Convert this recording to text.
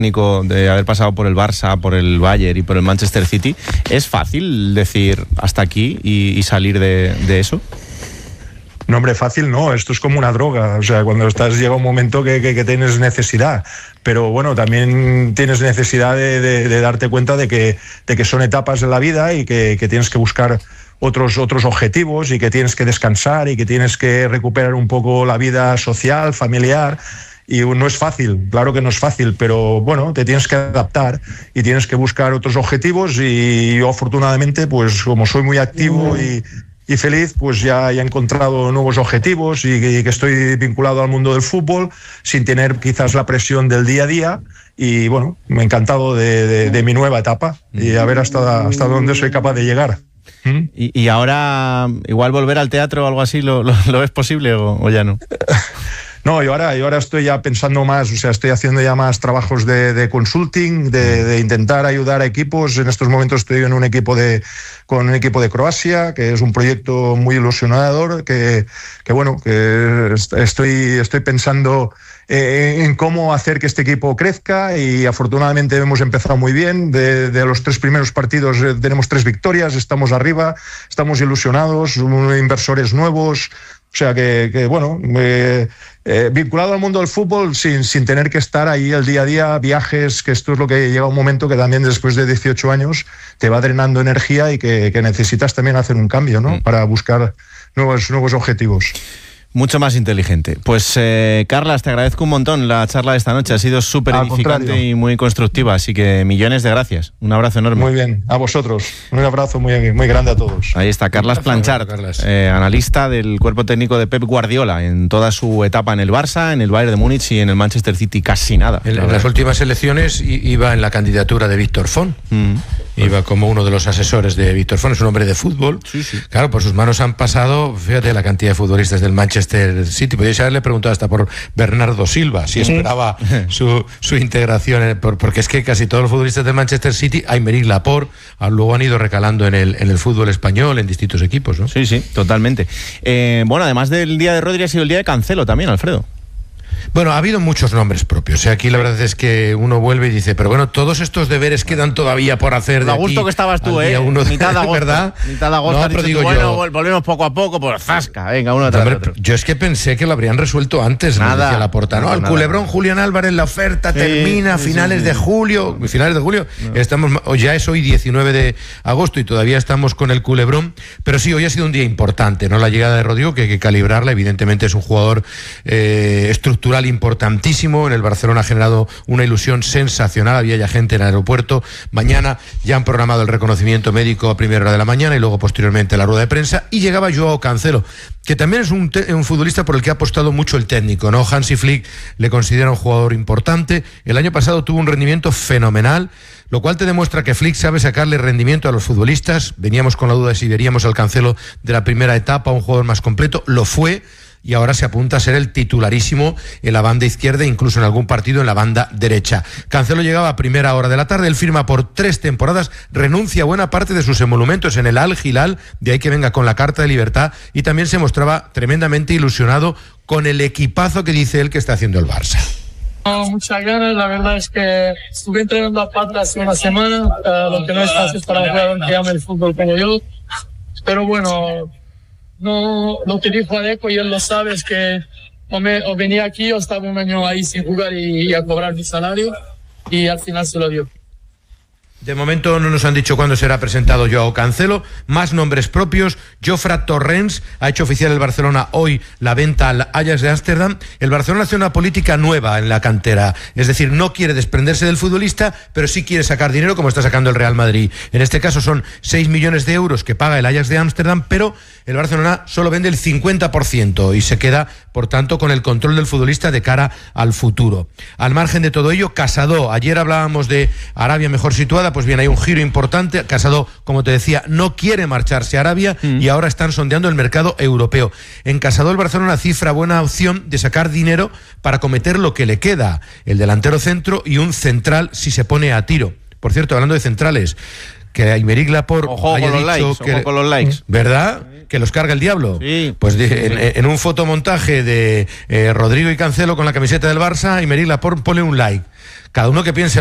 técnico de haber pasado por el Barça, por el Bayern y por el Manchester City, ¿es fácil decir hasta aquí y salir de eso? No, hombre, fácil no, esto es como una droga, o sea, cuando llega un momento que tienes necesidad, pero bueno, también tienes necesidad de darte cuenta de que son etapas de la vida y que tienes que buscar otros objetivos y que tienes que descansar y que tienes que recuperar un poco la vida social, familiar. Y no es fácil, claro que no es fácil, pero bueno, te tienes que adaptar y tienes que buscar otros objetivos, y yo afortunadamente, pues como soy muy activo y feliz, pues ya he encontrado nuevos objetivos y que estoy vinculado al mundo del fútbol sin tener quizás la presión del día a día, y bueno, me he encantado de mi nueva etapa y a ver hasta dónde soy capaz de llegar. ¿Y ahora igual volver al teatro o algo así lo ves posible o ya no? No, yo ahora estoy ya pensando más, o sea, estoy haciendo ya más trabajos de consulting, de intentar ayudar a equipos. En estos momentos estoy con un equipo de Croacia, que es un proyecto muy ilusionador, que estoy pensando en cómo hacer que este equipo crezca, y afortunadamente hemos empezado muy bien. De los 3 primeros partidos tenemos 3 victorias, estamos arriba, estamos ilusionados, inversores nuevos. O sea que bueno, vinculado al mundo del fútbol sin tener que estar ahí el día a día, viajes, que esto es lo que llega un momento que también después de 18 años te va drenando energía y que necesitas también hacer un cambio, ¿no? Para buscar nuevos objetivos. Mucho más inteligente. Pues Carlas, te agradezco un montón la charla de esta noche. Ha sido súper edificante y muy constructiva, así que millones de gracias. Un abrazo enorme. Muy bien, a vosotros. Un abrazo muy grande a todos. Ahí está, Carlas Planchart, analista del cuerpo técnico de Pep Guardiola en toda su etapa en el Barça, en el Bayern de Múnich y en el Manchester City, casi nada. En las últimas elecciones iba en la candidatura de Víctor Font. Iba como uno de los asesores de Víctor Font, es un hombre de fútbol. Sí. Claro, por sus manos han pasado, fíjate, la cantidad de futbolistas del Manchester City. Podríais haberle preguntado hasta por Bernardo Silva, si esperaba su integración, porque es que casi todos los futbolistas del Manchester City, Aymeric Laporte, luego han ido recalando en el fútbol español, en distintos equipos, ¿no? Sí, totalmente. Bueno, además del día de Rodri, ha sido el día de Cancelo también, Alfredo. Bueno, ha habido muchos nombres propios. O sea, aquí la verdad es que uno vuelve y dice, pero bueno, todos estos deberes quedan todavía por hacer. A gusto que estabas tú, mitad de agosto, ¿verdad? Mitad de agosto, no, pero digo bueno, volvemos poco a poco, pues zasca, venga, uno tras otro. Yo es que pensé que lo habrían resuelto antes, nada, me decía Laporta, ¿no? El culebrón Julián Álvarez, la oferta termina a finales de julio. Finales de julio, ya es hoy 19 de agosto y todavía estamos con el culebrón, pero sí, hoy ha sido un día importante, ¿no? La llegada de Rodrigo, que hay que calibrarla, evidentemente es un jugador estructural importantísimo. En el Barcelona ha generado una ilusión sensacional, había ya gente en el aeropuerto. Mañana ya han programado el reconocimiento médico a primera hora de la mañana y luego posteriormente la rueda de prensa, y llegaba Joao Cancelo, que también es un futbolista por el que ha apostado mucho el técnico, ¿no? Hansi Flick le considera un jugador importante. El año pasado tuvo un rendimiento fenomenal, lo cual te demuestra que Flick sabe sacarle rendimiento a los futbolistas. Veníamos con la duda de si veríamos al Cancelo de la primera etapa, un jugador más completo, lo fue, y ahora se apunta a ser el titularísimo en la banda izquierda, incluso en algún partido en la banda derecha. Cancelo llegaba a primera hora de la tarde, él firma por 3 temporadas, renuncia a buena parte de sus emolumentos en el Al Hilal, de ahí que venga con la carta de libertad, y también se mostraba tremendamente ilusionado con el equipazo que dice él que está haciendo el Barça. Muchas ganas, la verdad es que estuve entrenando a pata hace una semana, lo que no es fácil para un jugador que ama el fútbol como yo, pero bueno, no, lo que dijo Adeco, y él lo sabe, es que o venía aquí o estaba un año ahí sin jugar y a cobrar mi salario, y al final se lo dio. De momento no nos han dicho cuándo será presentado Joao Cancelo. Más nombres propios. Jofra Torrens ha hecho oficial el Barcelona hoy la venta al Ajax de Ámsterdam. El Barcelona hace una política nueva en la cantera, es decir, no quiere desprenderse del futbolista, pero sí quiere sacar dinero como está sacando el Real Madrid. En este caso son 6 millones de euros que paga el Ajax de Ámsterdam, pero el Barcelona solo vende el 50% y se queda, por tanto, con el control del futbolista de cara al futuro. Al margen de todo ello, Casado, ayer hablábamos de Arabia mejor situada, pues bien, hay un giro importante. Casado, como te decía, no quiere marcharse a Arabia y ahora están sondeando el mercado europeo. En Casado el Barcelona cifra buena opción de sacar dinero para cometer lo que le queda, el delantero centro y un central si se pone a tiro. Por cierto, hablando de centrales, que Aymeric Laporte ojo haya con dicho ojo con los likes, ¿verdad? que los carga el diablo. Sí. Pues en un fotomontaje de Rodrigo y Cancelo con la camiseta del Barça, y Merila pone un like. Cada uno que piense